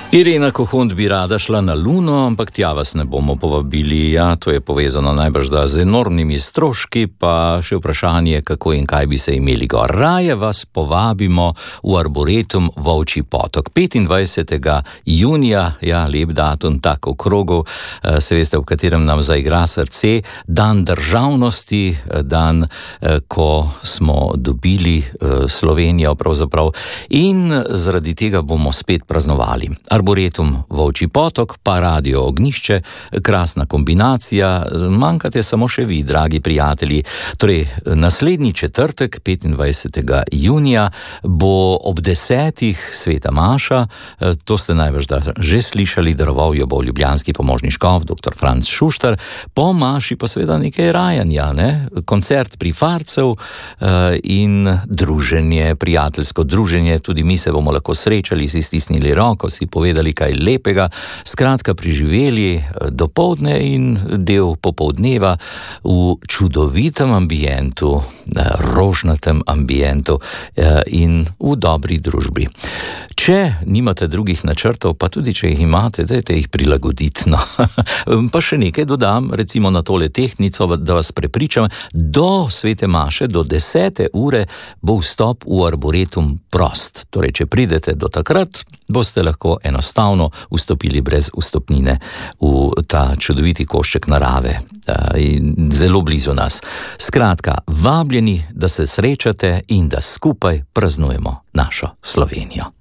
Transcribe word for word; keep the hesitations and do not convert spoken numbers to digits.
Irena Kohont bi rada šla na Luno, ampak tja vas ne bomo povabili. Ja, to je povezano najbrž da z enormnimi stroški, pa še vprašanje, kako in kaj bi se imeli gor. Raje vas povabimo v Arboretum Volčji potok. petindvajsetega junija, ja, lep datum, tak okrogel, se veste, v katerem nam zaigra srce, dan državnosti, dan, ko smo dobili Slovenijo pravzaprav, in zaradi tega bomo spet praznovali. Arboretum Volčji potok, pa Radio Ognjišče, krasna kombinacija, manjkate samo še vi, dragi prijatelji. Torej, naslednji četrtek, petindvajsetega junija, bo ob desetih sveta maša, to ste najbrž da že slišali, daroval jo bo ljubljanski pomožni škof, doktor Franc Šuštar, po maši pa seveda nekaj rajanja, ne? Koncert prifarcev in druženje, prijateljsko druženje, tudi mi se bomo lahko srečali, si stisnili roko, si povedali kaj lepega, skratka preživeli dopoldne in del popoldneva v čudovitem ambientu, rožnatem ambientu in v dobri družbi. Če nimate drugih načrtov, pa tudi če jih imate, dajte jih prilagoditi. No. Pa še nekaj dodam, recimo na tole tehtnico, da vas prepričam, do svete maše, do desete ure bo vstop v Arboretum prost. Torej, če pridete do takrat, boste lahko enostavno vstopili brez vstopnine v ta čudoviti košček narave, zelo blizu nas. Skratka, vabljeni, da se srečate in da skupaj praznujemo našo Slovenijo.